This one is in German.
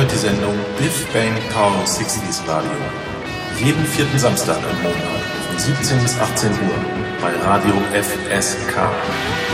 hört die Sendung Biff Bang Power 60s Radio. Jeden vierten Samstag im Monat von 17 bis 18 Uhr bei Radio FSK.